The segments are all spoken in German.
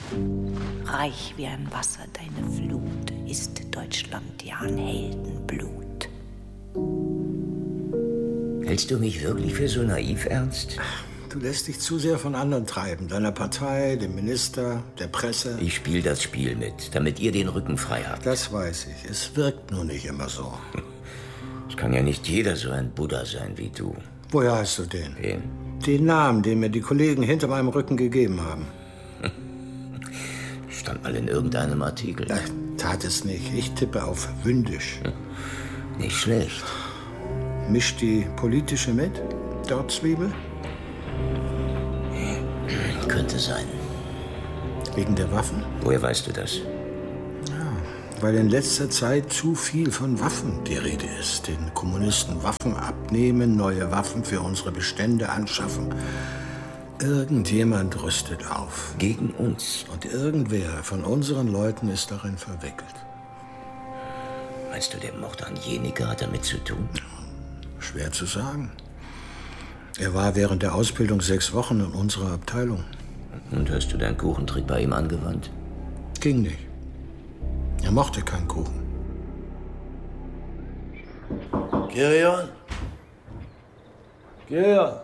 Reich wie ein Wasser deine Flut, ist Deutschland ja ein Heldenblut. Hältst du mich wirklich für so naiv, Ernst? Du lässt dich zu sehr von anderen treiben. Deiner Partei, dem Minister, der Presse. Ich spiele das Spiel mit, damit ihr den Rücken frei habt. Das weiß ich. Es wirkt nur nicht immer so. Es kann ja nicht jeder so ein Buddha sein wie du. Woher hast du den? Wen? Den Namen, den mir die Kollegen hinter meinem Rücken gegeben haben. Stand mal in irgendeinem Artikel. Tat es nicht. Ich tippe auf Wündisch. Nicht schlecht. Mischt die politische mit? Dortzwiebel? Könnte sein. Wegen der Waffen? Woher weißt du das? Ja, weil in letzter Zeit zu viel von Waffen die Rede ist. Den Kommunisten Waffen abnehmen, neue Waffen für unsere Bestände anschaffen. Irgendjemand rüstet auf. Gegen uns. Und irgendwer von unseren Leuten ist darin verwickelt. Meinst du, der Mord an Jenike hat damit zu tun? Schwer zu sagen. Er war während der Ausbildung 6 Wochen in unserer Abteilung. Und hast du deinen Kuchentrick bei ihm angewandt? Ging nicht. Er mochte keinen Kuchen. Gerion? Gerion?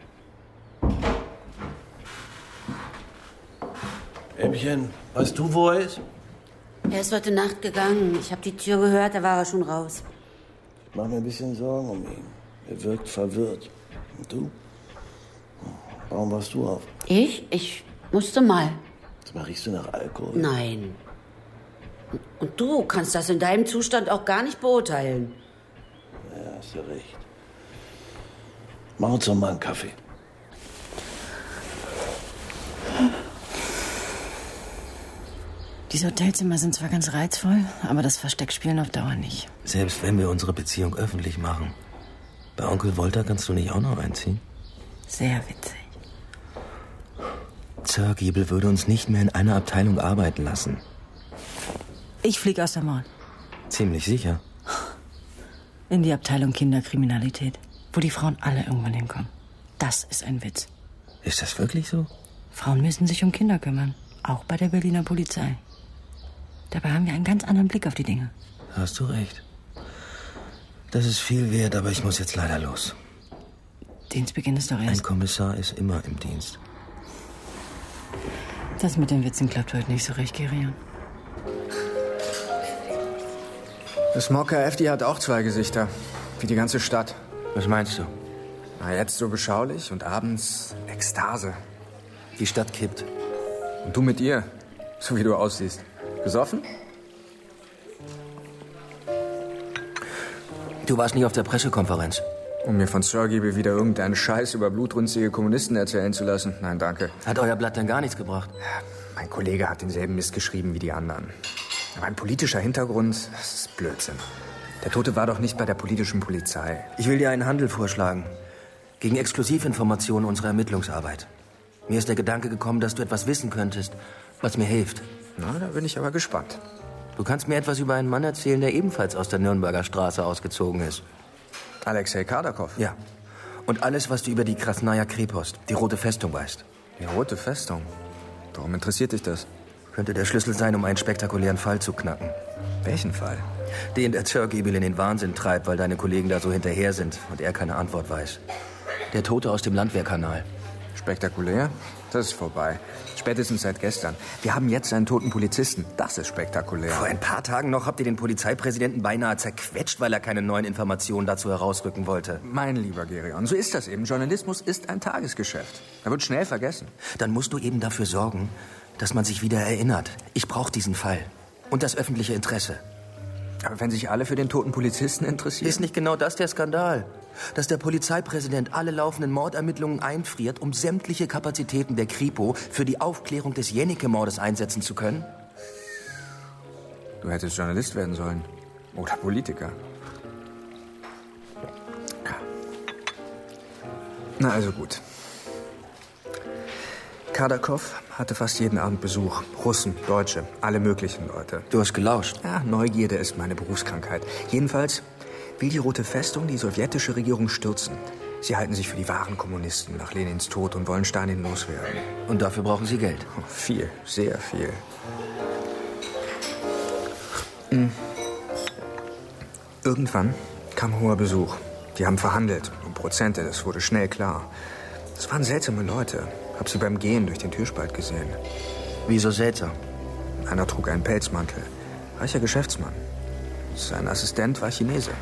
Ämmchen, weißt du, wo er ist? Er ist heute Nacht gegangen. Ich habe die Tür gehört, da war er schon raus. Ich mache mir ein bisschen Sorgen um ihn. Er wirkt verwirrt. Und du? Warum warst du auf? Ich? Ich musste mal. Sag mal, riechst du nach Alkohol? Nein. Und du kannst das in deinem Zustand auch gar nicht beurteilen. Ja, hast du recht. Mach uns doch mal einen Kaffee. Diese Hotelzimmer sind zwar ganz reizvoll, aber das Versteckspielen auf Dauer nicht. Selbst wenn wir unsere Beziehung öffentlich machen. Bei Onkel Wolter kannst du nicht auch noch einziehen? Sehr witzig. Zörgiebel würde uns nicht mehr in einer Abteilung arbeiten lassen. Ich fliege aus der Mord. Ziemlich sicher. In die Abteilung Kinderkriminalität, wo die Frauen alle irgendwann hinkommen. Das ist ein Witz. Ist das wirklich so? Frauen müssen sich um Kinder kümmern. Auch bei der Berliner Polizei. Dabei haben wir einen ganz anderen Blick auf die Dinge. Hast du recht. Das ist viel wert, aber ich muss jetzt leider los. Dienstbeginn ist doch erst... Ein Kommissar ist immer im Dienst. Das mit den Witzen klappt heute nicht so recht, Gerion. Das Mokka FD hat auch 2 Gesichter. Wie die ganze Stadt. Was meinst du? Na, jetzt so beschaulich und abends Ekstase. Die Stadt kippt. Und du mit ihr, so wie du aussiehst. Gesoffen? Du warst nicht auf der Pressekonferenz. Um mir von Zörgiebel wieder irgendeinen Scheiß über blutrünstige Kommunisten erzählen zu lassen. Nein, danke. Hat euer Blatt denn gar nichts gebracht? Ja, mein Kollege hat denselben Mist geschrieben wie die anderen. Aber ein politischer Hintergrund, das ist Blödsinn. Der Tote war doch nicht bei der politischen Polizei. Ich will dir einen Handel vorschlagen. Gegen Exklusivinformationen unserer Ermittlungsarbeit. Mir ist der Gedanke gekommen, dass du etwas wissen könntest, was mir hilft. Na, da bin ich aber gespannt. Du kannst mir etwas über einen Mann erzählen, der ebenfalls aus der Nürnberger Straße ausgezogen ist. Alexei Kardakov? Ja. Und alles, was du über die Krasnaja Krepost, die Rote Festung, weißt. Die Rote Festung? Warum interessiert dich das? Könnte der Schlüssel sein, um einen spektakulären Fall zu knacken. Welchen Fall? Den der Zörgiebel in den Wahnsinn treibt, weil deine Kollegen da so hinterher sind und er keine Antwort weiß. Der Tote aus dem Landwehrkanal. Spektakulär? Das ist vorbei. Spätestens seit gestern. Wir haben jetzt einen toten Polizisten. Das ist spektakulär. Vor ein paar Tagen noch habt ihr den Polizeipräsidenten beinahe zerquetscht, weil er keine neuen Informationen dazu herausrücken wollte. Mein lieber Gerion, so ist das eben. Journalismus ist ein Tagesgeschäft. Er wird schnell vergessen. Dann musst du eben dafür sorgen, dass man sich wieder erinnert. Ich brauche diesen Fall. Und das öffentliche Interesse. Aber wenn sich alle für den toten Polizisten interessieren... Ist nicht genau das der Skandal? Dass der Polizeipräsident alle laufenden Mordermittlungen einfriert, um sämtliche Kapazitäten der Kripo für die Aufklärung des Jenike-Mordes einsetzen zu können? Du hättest Journalist werden sollen. Oder Politiker. Na, also gut. Kardakov hatte fast jeden Abend Besuch. Russen, Deutsche, alle möglichen Leute. Du hast gelauscht? Ja, Neugierde ist meine Berufskrankheit. Jedenfalls will die Rote Festung die sowjetische Regierung stürzen. Sie halten sich für die wahren Kommunisten nach Lenins Tod und wollen Stalin loswerden. Und dafür brauchen Sie Geld. Oh, viel, sehr viel. Irgendwann kam hoher Besuch. Die haben verhandelt, um Prozente, das wurde schnell klar. Das waren seltsame Leute. Hab sie beim Gehen durch den Türspalt gesehen. Wieso seltsam? Einer trug einen Pelzmantel. Reicher Geschäftsmann. Sein Assistent war Chinese.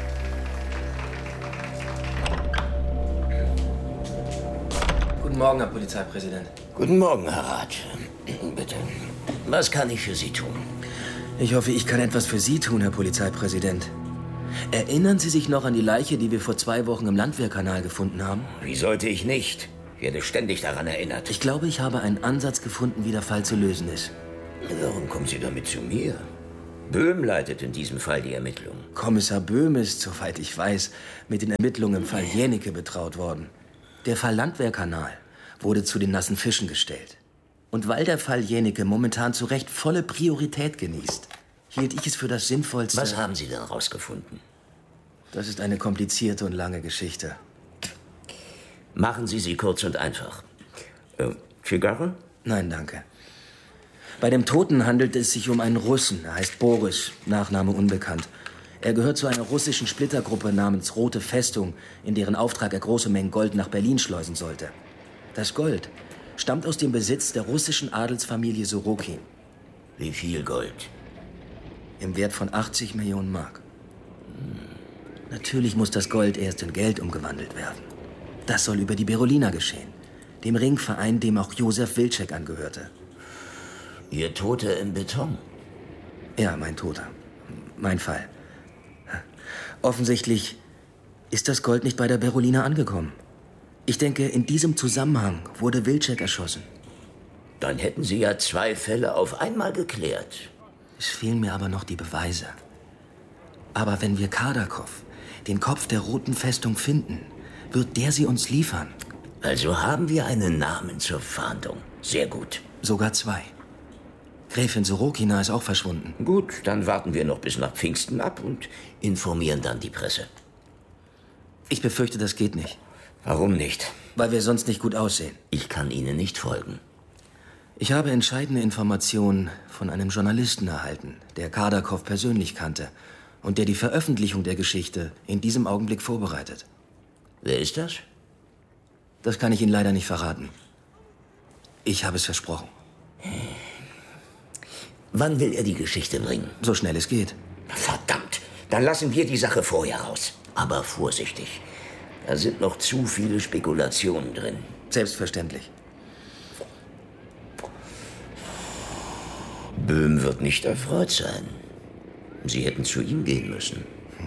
Guten Morgen, Herr Polizeipräsident. Guten Morgen, Herr Rath. Bitte, was kann ich für Sie tun? Ich hoffe, ich kann etwas für Sie tun, Herr Polizeipräsident. Erinnern Sie sich noch an die Leiche, die wir vor 2 Wochen im Landwehrkanal gefunden haben? Wie sollte ich nicht? Ich werde ständig daran erinnert. Ich glaube, ich habe einen Ansatz gefunden, wie der Fall zu lösen ist. Warum kommen Sie damit zu mir? Böhm leitet in diesem Fall die Ermittlungen. Kommissar Böhm ist, soweit ich weiß, mit den Ermittlungen im Fall Jänicke betraut worden. Der Fall Landwehrkanal wurde zu den nassen Fischen gestellt. Und weil der Fall Jänicke momentan zu Recht volle Priorität genießt, hielt ich es für das Sinnvollste... Was haben Sie denn rausgefunden? Das ist eine komplizierte und lange Geschichte. Machen Sie sie kurz und einfach. Zigarre? Nein, danke. Bei dem Toten handelt es sich um einen Russen. Er heißt Boris, Nachname unbekannt. Er gehört zu einer russischen Splittergruppe namens Rote Festung, in deren Auftrag er große Mengen Gold nach Berlin schleusen sollte. Das Gold stammt aus dem Besitz der russischen Adelsfamilie Sorokin. Wie viel Gold? Im Wert von 80 Millionen Mark. Natürlich muss das Gold erst in Geld umgewandelt werden. Das soll über die Berolina geschehen, dem Ringverein, dem auch Josef Wilczek angehörte. Ihr Toter im Beton? Ja, mein Toter. Mein Fall. Offensichtlich ist das Gold nicht bei der Berolina angekommen. Ich denke, in diesem Zusammenhang wurde Wilczek erschossen. Dann hätten Sie ja 2 Fälle auf einmal geklärt. Es fehlen mir aber noch die Beweise. Aber wenn wir Kardakov, den Kopf der Roten Festung, finden, wird der sie uns liefern. Also haben wir einen Namen zur Fahndung. Sehr gut. Sogar 2. Gräfin Sorokina ist auch verschwunden. Gut, dann warten wir noch bis nach Pfingsten ab und informieren dann die Presse. Ich befürchte, das geht nicht. Warum nicht? Weil wir sonst nicht gut aussehen. Ich kann Ihnen nicht folgen. Ich habe entscheidende Informationen von einem Journalisten erhalten, der Kardakov persönlich kannte und der die Veröffentlichung der Geschichte in diesem Augenblick vorbereitet. Wer ist das? Das kann ich Ihnen leider nicht verraten. Ich habe es versprochen. Wann will er die Geschichte bringen? So schnell es geht. Verdammt, dann lassen wir die Sache vorher raus. Aber vorsichtig. Da sind noch zu viele Spekulationen drin. Selbstverständlich. Böhm wird nicht erfreut sein. Sie hätten zu ihm gehen müssen.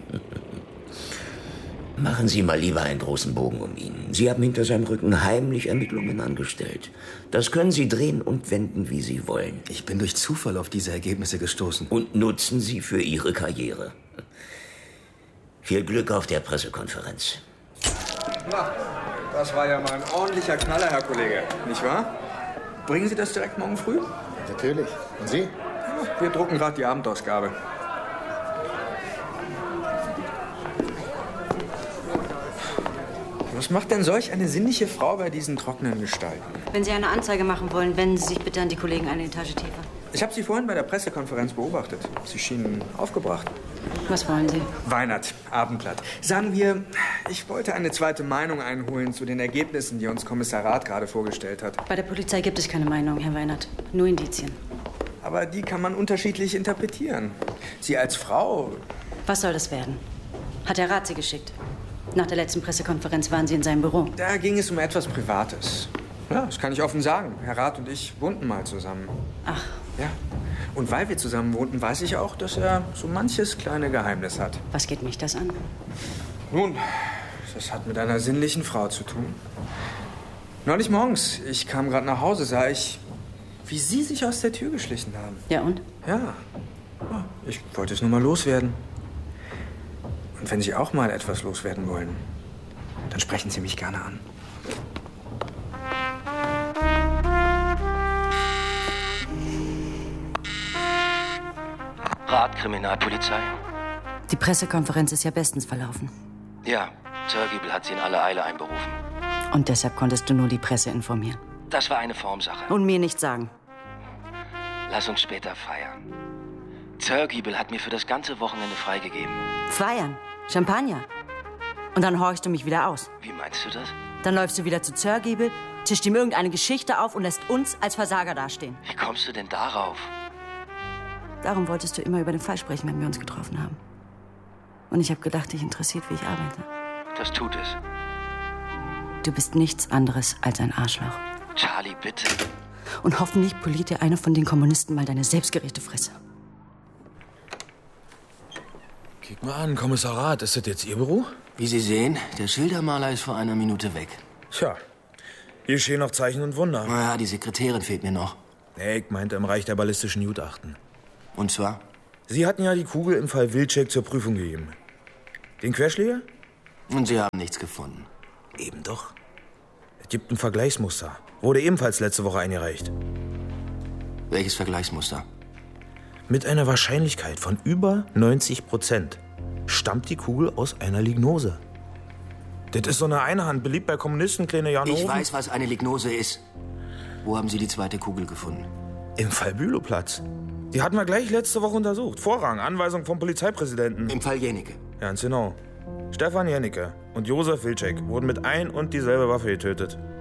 Machen Sie mal lieber einen großen Bogen um ihn. Sie haben hinter seinem Rücken heimlich Ermittlungen angestellt. Das können Sie drehen und wenden, wie Sie wollen. Ich bin durch Zufall auf diese Ergebnisse gestoßen. Und nutzen Sie für Ihre Karriere. Viel Glück auf der Pressekonferenz. Na, das war ja mal ein ordentlicher Knaller, Herr Kollege. Nicht wahr? Bringen Sie das direkt morgen früh? Natürlich. Und Sie? Wir drucken gerade die Abendausgabe. Was macht denn solch eine sinnliche Frau bei diesen trockenen Gestalten? Wenn Sie eine Anzeige machen wollen, wenden Sie sich bitte an die Kollegen eine Etage tiefer. Ich habe Sie vorhin bei der Pressekonferenz beobachtet. Sie schienen aufgebracht. Was wollen Sie? Weinert, Abendblatt. Sagen wir, ich wollte eine zweite Meinung einholen zu den Ergebnissen, die uns Kommissar Rath gerade vorgestellt hat. Bei der Polizei gibt es keine Meinung, Herr Weinert. Nur Indizien. Aber die kann man unterschiedlich interpretieren. Sie als Frau... Was soll das werden? Hat Herr Rath Sie geschickt? Nach der letzten Pressekonferenz waren Sie in seinem Büro. Da ging es um etwas Privates. Ja, das kann ich offen sagen. Herr Rath und ich wohnten mal zusammen. Ach. Ja. Und weil wir zusammen wohnten, weiß ich auch, dass er so manches kleine Geheimnis hat. Was geht mich das an? Nun, das hat mit einer sinnlichen Frau zu tun. Neulich morgens, ich kam gerade nach Hause, sah ich, wie Sie sich aus der Tür geschlichen haben. Ja, und? Ja. Ich wollte es nur mal loswerden. Und wenn Sie auch mal etwas loswerden wollen, dann sprechen Sie mich gerne an. Rath, Kriminalpolizei. Die Pressekonferenz ist ja bestens verlaufen. Ja, Zörgiebel hat sie in aller Eile einberufen. Und deshalb konntest du nur die Presse informieren. Das war eine Formsache. Und mir nichts sagen. Lass uns später feiern. Zörgiebel hat mir für das ganze Wochenende freigegeben. Feiern? Champagner? Und dann horchst du mich wieder aus. Wie meinst du das? Dann läufst du wieder zu Zörgiebel, tischt ihm irgendeine Geschichte auf und lässt uns als Versager dastehen. Wie kommst du denn darauf? Darum wolltest du immer über den Fall sprechen, wenn wir uns getroffen haben. Und ich habe gedacht, dich interessiert, wie ich arbeite. Das tut es. Du bist nichts anderes als ein Arschloch. Charlie, bitte. Und hoffentlich poliert dir einer von den Kommunisten mal deine selbstgerechte Fresse. Kick mal an, Kommissariat. Ist das jetzt Ihr Büro? Wie Sie sehen, der Schildermaler ist vor einer Minute weg. Tja, hier stehen noch Zeichen und Wunder. Naja, die Sekretärin fehlt mir noch. Nee, ich meinte im Bereich der ballistischen Gutachten. Und zwar? Sie hatten ja die Kugel im Fall Wilczek zur Prüfung gegeben. Den Querschläger? Und Sie haben nichts gefunden. Eben doch. Es gibt ein Vergleichsmuster. Wurde ebenfalls letzte Woche eingereicht. Welches Vergleichsmuster? Mit einer Wahrscheinlichkeit von über 90% stammt die Kugel aus einer Lignose. Das ist so eine Einhand, beliebt bei Kommunisten, kleine Janoven. Ich weiß, was eine Lignose ist. Wo haben Sie die zweite Kugel gefunden? Im Fall Bülowplatz. Die hatten wir gleich letzte Woche untersucht. Vorrang, Anweisung vom Polizeipräsidenten. Im Fall Jenicke. Ganz genau. Stefan Jenicke und Josef Wilczek wurden mit ein und dieselbe Waffe getötet.